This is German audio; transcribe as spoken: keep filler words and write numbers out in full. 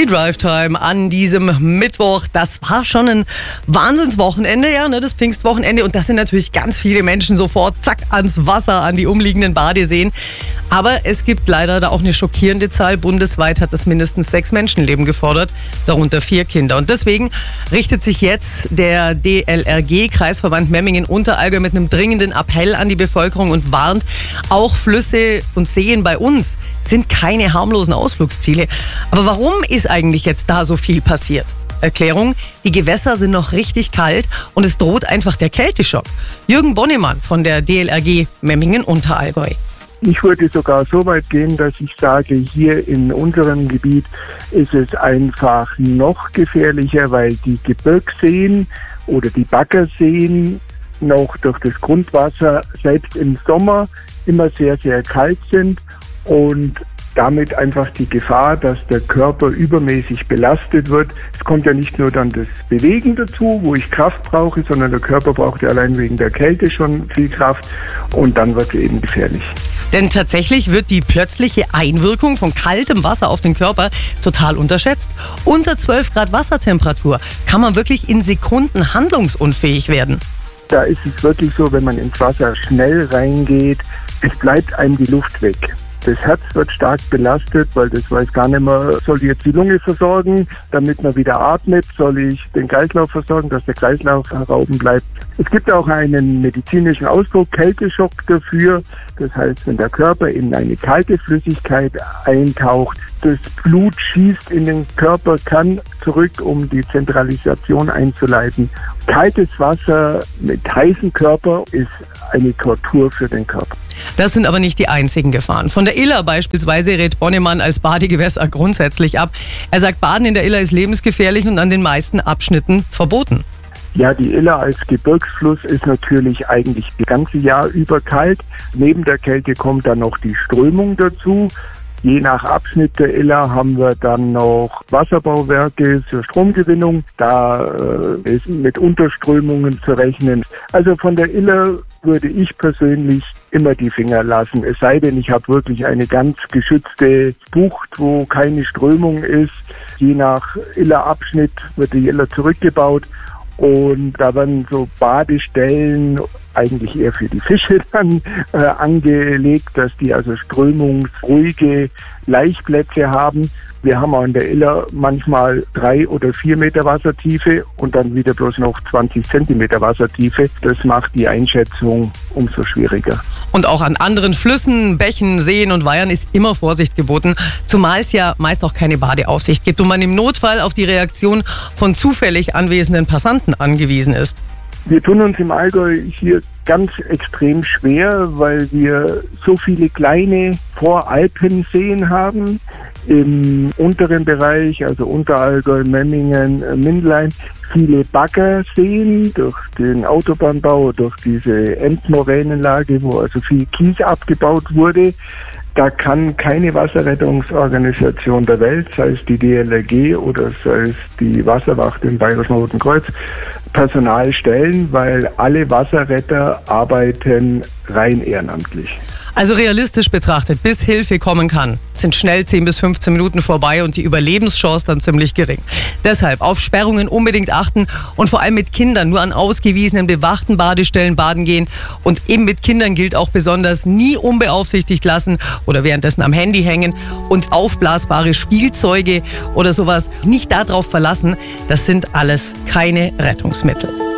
Die Drive Time an diesem Mittwoch, das war schon ein Wahnsinnswochenende, ja, ne, das Pfingstwochenende. Und das sind natürlich ganz viele Menschen sofort zack ans Wasser, an die umliegenden Badeseen. Aber es gibt leider da auch eine schockierende Zahl. Bundesweit hat das mindestens sechs Menschenleben gefordert, darunter vier Kinder. Und deswegen richtet sich jetzt der D L R G, Kreisverband Memmingen-Unterallgäu, mit einem dringenden Appell an die Bevölkerung und warnt, auch Flüsse und Seen bei uns sind keine harmlosen Ausflugsziele. Aber warum ist eigentlich jetzt da so viel passiert? Erklärung: Die Gewässer sind noch richtig kalt und es droht einfach der Kälteschock. Jürgen Bonnemann von der D L R G Memmingen-Unterallgäu. Ich würde sogar so weit gehen, dass ich sage, hier in unserem Gebiet ist es einfach noch gefährlicher, weil die Gebirgsseen oder die Baggerseen noch durch das Grundwasser selbst im Sommer immer sehr, sehr kalt sind und damit einfach die Gefahr, dass der Körper übermäßig belastet wird. Es kommt ja nicht nur dann das Bewegen dazu, wo ich Kraft brauche, sondern der Körper braucht ja allein wegen der Kälte schon viel Kraft und dann wird es eben gefährlich. Denn tatsächlich wird die plötzliche Einwirkung von kaltem Wasser auf den Körper total unterschätzt. Unter zwölf Grad Wassertemperatur kann man wirklich in Sekunden handlungsunfähig werden. Da ist es wirklich so, wenn man ins Wasser schnell reingeht, es bleibt einem die Luft weg. Das Herz wird stark belastet, weil das weiß gar nicht mehr, soll ich jetzt die Lunge versorgen, damit man wieder atmet, soll ich den Kreislauf versorgen, dass der Kreislauf rauben bleibt. Es gibt auch einen medizinischen Ausdruck, Kälteschock dafür. Das heißt, wenn der Körper in eine kalte Flüssigkeit eintaucht, das Blut schießt in den Körper, kann zurück, um die Zentralisation einzuleiten. Kaltes Wasser mit heißem Körper ist eine Tortur für den Körper. Das sind aber nicht die einzigen Gefahren. Von der Iller beispielsweise rät Bonnemann als Badegewässer grundsätzlich ab. Er sagt, Baden in der Iller ist lebensgefährlich und an den meisten Abschnitten verboten. Ja, die Iller als Gebirgsfluss ist natürlich eigentlich das ganze Jahr über kalt. Neben der Kälte kommt dann noch die Strömung dazu. Je nach Abschnitt der Iller haben wir dann noch Wasserbauwerke zur Stromgewinnung. Da äh, ist mit Unterströmungen zu rechnen. Also von der Iller würde ich persönlich immer die Finger lassen. Es sei denn, ich habe wirklich eine ganz geschützte Bucht, wo keine Strömung ist. Je nach Illerabschnitt wird die Iller zurückgebaut. Und da werden so Badestellen eigentlich eher für die Fische dann äh, angelegt, dass die also strömungsruhige Laichplätze haben. Wir haben auch in der Iller manchmal drei oder vier Meter Wassertiefe und dann wieder bloß noch zwanzig Zentimeter Wassertiefe. Das macht die Einschätzung umso schwieriger. Und auch an anderen Flüssen, Bächen, Seen und Weihern ist immer Vorsicht geboten, zumal es ja meist auch keine Badeaufsicht gibt und man im Notfall auf die Reaktion von zufällig anwesenden Passanten angewiesen ist. Wir tun uns im Allgäu hier ganz extrem schwer, weil wir so viele kleine Voralpenseen haben. Im unteren Bereich, also Unterallgäu, Memmingen, Mindlein, viele Baggerseen durch den Autobahnbau, durch diese Endmoränenlage, wo also viel Kies abgebaut wurde. Da kann keine Wasserrettungsorganisation der Welt, sei es die D L R G oder sei es die Wasserwacht im Bayerischen Roten Kreuz, Personal stellen, weil alle Wasserretter arbeiten rein ehrenamtlich. Also realistisch betrachtet, bis Hilfe kommen kann, sind schnell zehn bis fünfzehn Minuten vorbei und die Überlebenschance dann ziemlich gering. Deshalb auf Sperrungen unbedingt achten und vor allem mit Kindern nur an ausgewiesenen, bewachten Badestellen baden gehen. Und eben mit Kindern gilt auch besonders, nie unbeaufsichtigt lassen oder währenddessen am Handy hängen und aufblasbare Spielzeuge oder sowas nicht darauf verlassen. Das sind alles keine Rettungsmittel.